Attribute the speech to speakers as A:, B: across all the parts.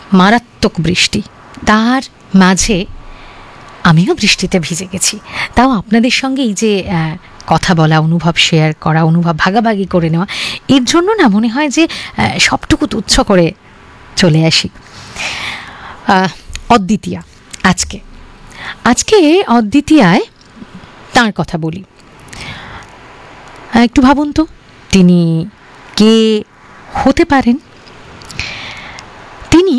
A: মারাত্মক বৃষ্টি, তার মাঝে আমিও বৃষ্টিতে ভিজে গেছি। তাও আপনাদের সঙ্গে এই যে কথা বলা, অনুভব শেয়ার করা, অনুভব ভাগাভাগি করে নেওয়া, এর জন্য না মনে হয় যে সবটুকু তুচ্ছ করে চলে আসি। অদ্বিতীয়া, আজকে অদ্বিতীয়ায় তাঁর কথা বলি। একটু ভাবুন তো, তিনি কে হতে পারেন? তিনি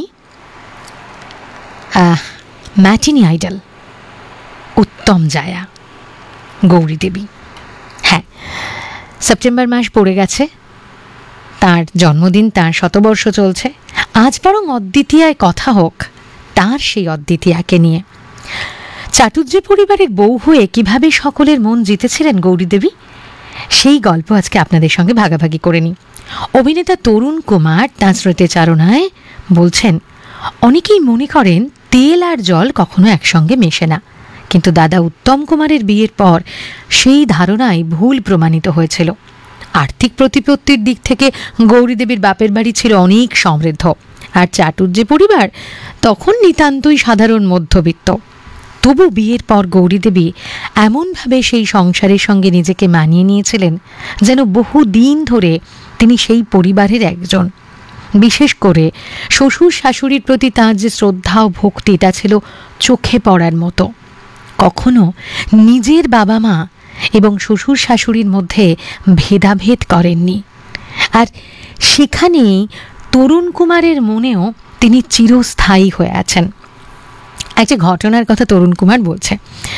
A: ম্যাটিনি আইডল উত্তম জায়া, গৌরী দেবী। হ্যাঁ, সেপ্টেম্বর মাস পড়ে গেছে, তার জন্মদিন, তার শতবর্ষ চলছে। আজ বরং অদ্বিতীয়ায় কথা হোক তার সেই অদ্বিতীয়াকে নিয়ে। চাটুর্যে পরিবারের বউ হয়ে কিভাবে সকলের মন জিতেছিলেন গৌরী দেবী, সেই গল্প আজকে আপনাদের সঙ্গে ভাগাভাগি করে নিই। অভিনেতা তরুণ কুমার তাঁর স্মৃতিচারণায় বলছেন, অনেকেই মনে করেন তেল আর জল কখনো একসঙ্গে মেশে না, কিন্তু দাদা উত্তম কুমারের বিয়ের পর সেই ধারণাই ভুল প্রমাণিত হয়েছিল। আর্থিক প্রতিপত্তির দিক থেকে গৌরী দেবীর বাপের বাড়ি ছিল অনেক সমৃদ্ধ, আর চাটুর্যে পরিবার তখন নিতান্তই সাধারণ মধ্যবিত্ত। তবু বিয়ের পর গৌরী দেবী এমনভাবে সেই সংসারের সঙ্গে নিজেকে মানিয়ে নিয়েছিলেন যেন বহুদিন ধরে তিনি সেই পরিবারের একজন। বিশেষ করে শ্বশুর শাশুড়ির প্রতি তাঁর যে শ্রদ্ধা ও ভক্তি, তা ছিল চোখে পড়ার মতো। কখনো নিজের বাবা মা এবং শ্বশুর শাশুড়ির মধ্যে ভেদাভেদ করেননি, আর সেখানেই তরুণ কুমারের মনেও তিনি চিরস্থায়ী হয়ে আছেন। একটা ঘটনার কথা তরুণ কুমার বলছে,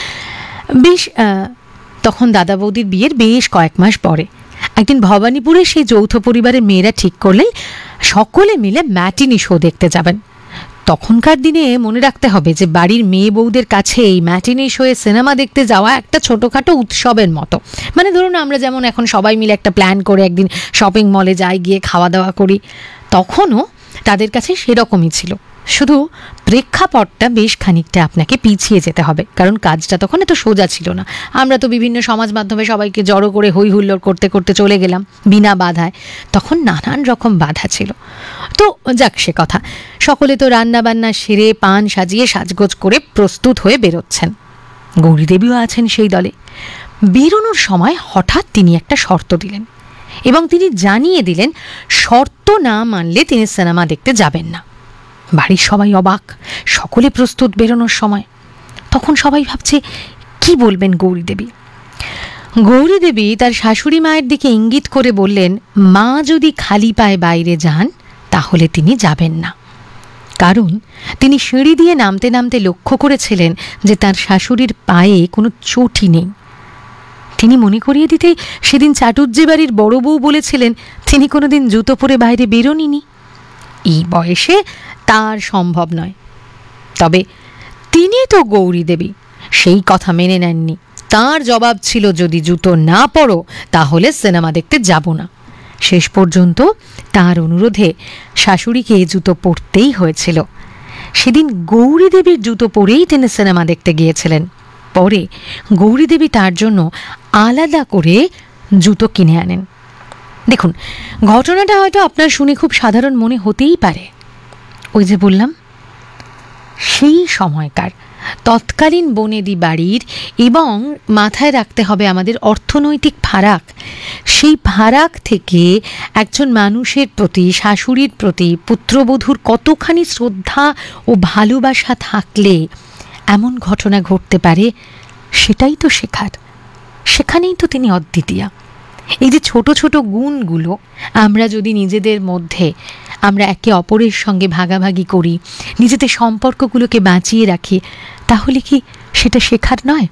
A: তখন দাদা বৌদির বিয়ের বেশ কয়েক মাস পরে একদিন ভবানীপুরে সেই যৌথ পরিবারের মেয়েরা ঠিক করলেন সকলে মিলে ম্যাটিনি শো দেখতে যাবেন। তখনকার দিনে মনে রাখতে হবে যে বাড়ির মেয়ে বউদের কাছে এই ম্যাটিনি শোয়ে সিনেমা দেখতে যাওয়া একটা ছোটোখাটো উৎসবের মতো। মানে ধরুন আমরা যেমন এখন সবাই মিলে একটা প্ল্যান করে একদিন শপিং মলে যাই, গিয়ে খাওয়া দাওয়া করি, তখনও তাদের কাছে সেরকমই ছিল। শুধু প্রেক্ষাপটটা বেশ খানিকটা আপনাকে পিছিয়ে যেতে হবে, কারণ কাজটা তখন এত সোজা ছিল না। আমরা তো বিভিন্ন সমাজ মাধ্যমে সবাইকে জড়ো করে হই হুল্লোড় করতে করতে চলে গেলাম বিনা বাধায়। তখন নানান রকম বাধা ছিল। তো যাক, সে কথা, সকলে তো রান্না বান্না সেরে পান সাজিয়ে সাজগোজ করে প্রস্তুত হয়ে বেরোচ্ছেন। গৌরী দেবীও আছেন সেই দলে। বেরোনোর সময় হঠাৎ তিনি একটা শর্ত দিলেন, এবং তিনি জানিয়ে দিলেন শর্ত না মানলে তিনি সিনেমা দেখতে যাবেন না। বাড়ির সবাই অবাক, সকলে প্রস্তুত বেরোনোর সময়। তখন সবাই ভাবছে কি বলবেন গৌরী দেবী। গৌরী দেবী তার শাশুড়ি মায়ের দিকে ইঙ্গিত করে বললেন, মা যদি খালি পায়ে বাইরে যান তাহলে তিনি যাবেন না। কারণ তিনি সিঁড়ি দিয়ে নামতে নামতে লক্ষ্য করেছিলেন যে তার শাশুড়ির পায়ে কোনো চোটই নেই। তিনি মনে করিয়ে দিতেই সেদিন চাটুর্যে বাড়ির বড় বউ বলেছিলেন তিনি কোনোদিন জুতো পরে বাইরে বেরোননি। এই বয়সে তার সম্ভব নয়। তবে তিনি তো গৌরী দেবী সেই কথা মেনে নেননি। তার জবাব ছিল, যদি জুতো না পরো তাহলে সিনেমা দেখতে যাব না। শেষ পর্যন্ত তার অনুরোধে শাশুড়িকে জুতো পরতেই হয়েছিল। সেদিন গৌরী দেবীর জুতো পরেই তিনি সিনেমা দেখতে গিয়েছিলেন। পরে গৌরী দেবী তার জন্য আলাদা করে জুতো কিনে আনেন। দেখুন, ঘটনাটা হয়তো আপনার শুনে খুব সাধারণ মনে হতেই পারে। ওই যে বললাম, সেই সময়কার তৎকালীন বনেদি বাড়ির, এবং মাথায় রাখতে হবে আমাদের অর্থনৈতিক ফারাক, সেই ফারাক থেকে একজন মানুষের প্রতি, শাশুড়ির প্রতি পুত্রবধূর কতখানি শ্রদ্ধা ও ভালোবাসা থাকলে এমন ঘটনা ঘটতে পারে, সেটাই তো শেখার। সেখানেই তো তিনি অদ্বিতীয়া। এই যে ছোট ছোট গুণগুলো আমরা যদি নিজেদের মধ্যে আমরা একে অপরের সঙ্গে ভাগাভাগি করি, নিজেদের সম্পর্কগুলোকে বাঁচিয়ে রাখি, তাহলে কি সেটা শেখার নয়?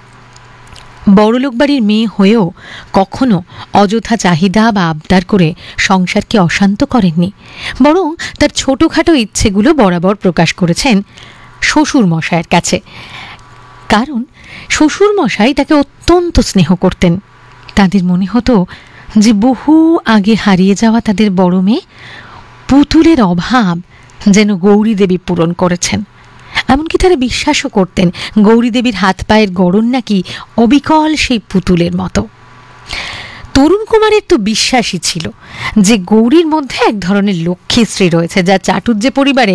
A: বড়লোক বাড়ির মেয়ে হয়েও কখনো অযথা চাহিদা বা আবদার করে সংসারকে অশান্ত করেননি, বরং তার ছোটোখাটো ইচ্ছেগুলো বরাবর প্রকাশ করেছেন শ্বশুর মশাইয়ের কাছে। কারণ শ্বশুর মশাই তাকে অত্যন্ত স্নেহ করতেন। তাদের মনে হতো যে বহু আগে হারিয়ে যাওয়া তাদের বড় মেয়ে পুতুলের অভাব যেন গৌরী দেবী পূরণ করেছেন। এমনকি তারা বিশ্বাসও করতেন গৌরী দেবীর হাত পায়ের গড়ন নাকি অবিকল সেই পুতুলের মতো। তরুণ কুমারের তো বিশ্বাসই ছিল যে গৌরীর মধ্যে এক ধরনের লক্ষ্মীশ্রী রয়েছে, যা চাটুর্যে পরিবারে